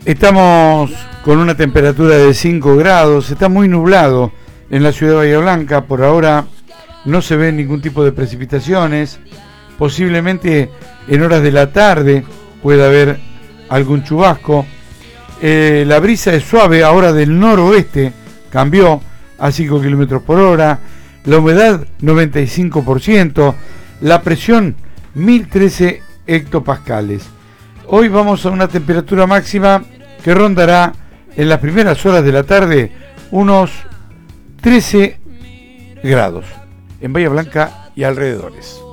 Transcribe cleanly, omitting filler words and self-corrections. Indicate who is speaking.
Speaker 1: Estamos con una temperatura de 5 grados, está muy nublado en la ciudad de Bahía Blanca, por ahora no se ven ningún tipo de precipitaciones, posiblemente en horas de la tarde pueda haber algún chubasco. La brisa es suave, ahora del noroeste, cambió a 5 kilómetros por hora, la humedad 95%, la presión 1013 hectopascales. Hoy vamos a una temperatura máxima que rondará en las primeras horas de la tarde unos 13 grados en Bahía Blanca y alrededores.